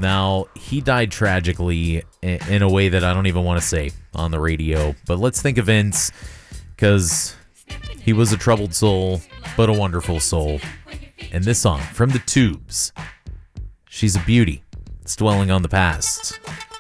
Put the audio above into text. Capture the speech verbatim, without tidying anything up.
Now, he died tragically in a way that I don't even want to say on the radio. But let's think of Vince, because he was a troubled soul, but a wonderful soul. And this song from the Tubes, She's a Beauty. It's dwelling on the past.